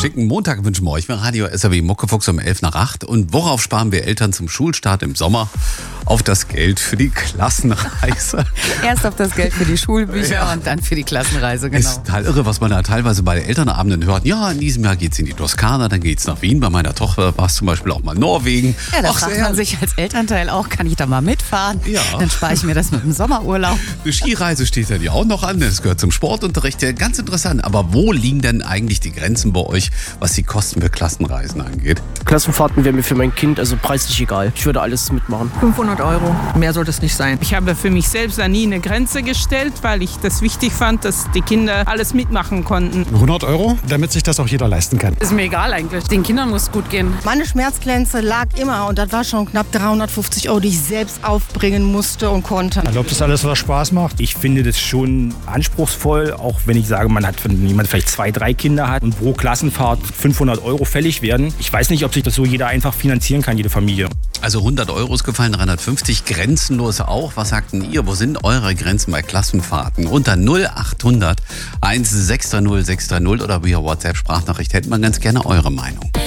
schicken Montag wünschen wir euch bei Radio SAW Muckefuchs um 11 nach 8. Und worauf sparen wir Eltern zum Schulstart im Sommer? Auf das Geld für die Klassenreise. Erst auf das Geld für die Schulbücher und dann für die Klassenreise, genau. Ist total irre, was man da teilweise bei Elternabenden hört. Ja, in diesem Jahr geht's in die Toskana, dann geht's nach Wien. Bei meiner Tochter war es zum Beispiel auch mal Norwegen. Ja, da fragt man sich als Elternteil auch, kann ich da mal mitfahren? Ja. Dann spare ich mir das mit dem Sommerurlaub. Eine Skireise steht ja auch noch an, das gehört zum Sportunterricht. Ja, ganz interessant, aber wo liegen denn eigentlich die Grenzen bei euch, was die Kosten für Klassenreisen angeht? Klassenfahrten wäre mir für mein Kind also preislich egal. Ich würde alles mitmachen. 500 Euro. Mehr sollte es nicht sein. Ich habe für mich selbst da nie eine Grenze gestellt, weil ich das wichtig fand, dass die Kinder alles mitmachen konnten. 100 Euro, damit sich das auch jeder leisten kann. Ist mir egal eigentlich. Den Kindern muss es gut gehen. Meine Schmerzgrenze lag immer und das war schon knapp 350 Euro, die ich selbst aufbringen musste und konnte. Ich glaube, das ist alles, was Spaß macht. Ich finde das schon anspruchsvoll, auch wenn ich sage, man hat, wenn jemand vielleicht 2, 3 Kinder hat und pro Klassenfahrt 500 Euro fällig werden. Ich weiß nicht, ob sich das so jeder einfach finanzieren kann, jede Familie. Also 100 Euro ist gefallen, 350, grenzenlos auch. Was sagten ihr? Wo sind eure Grenzen bei Klassenfahrten? Unter 0800 160 630 oder via WhatsApp-Sprachnachricht hätten wir ganz gerne eure Meinung.